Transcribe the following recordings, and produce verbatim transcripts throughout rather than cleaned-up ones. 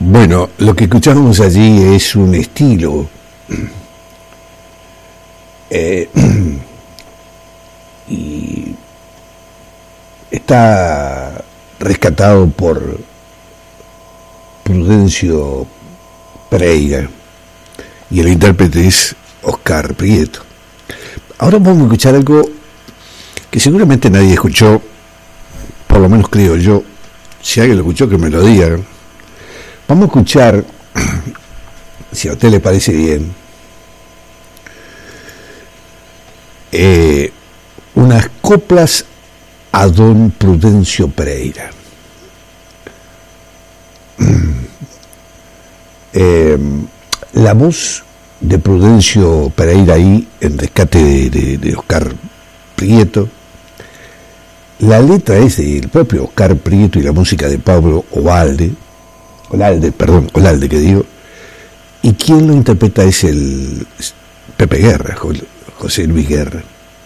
Bueno, lo que escuchamos allí es un estilo eh, y está rescatado por Prudencio Pereira y el intérprete es Oscar Prieto. Ahora vamos a escuchar algo que seguramente nadie escuchó, por lo menos creo yo. Si alguien lo escuchó, que me lo diga. Vamos a escuchar, si a usted le parece bien, eh, unas coplas a don Prudencio Pereira. Eh, la voz de Prudencio Pereira ahí, en rescate de, de, de Oscar Prieto. La letra es del propio Oscar Prieto y la música de Pablo Ovalde, Olalde, perdón, Olalde que digo, y quien lo interpreta es el Pepe Guerra, José Luis Guerra,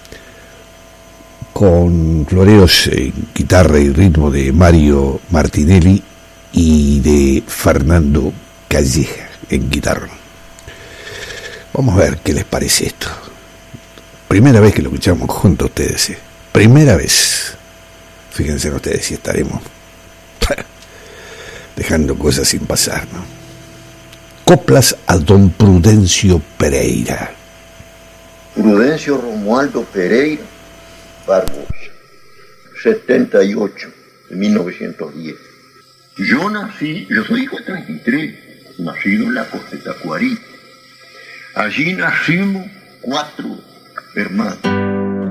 con floreos en guitarra y ritmo de Mario Martinelli y de Fernando Calleja en guitarra. Vamos a ver qué les parece esto. Primera vez que lo escuchamos junto a ustedes, ¿eh? Primera vez. Fíjense en ustedes si estaremos dejando cosas sin pasar, ¿no? Coplas a don Prudencio Pereira. Prudencio Romualdo Pereira Barbosa, setenta y ocho de mil novecientos diez. Yo nací, yo soy hijo de treinta y tres, nacido en la costa de Tacuarí. Allí nacimos cuatro hermanos.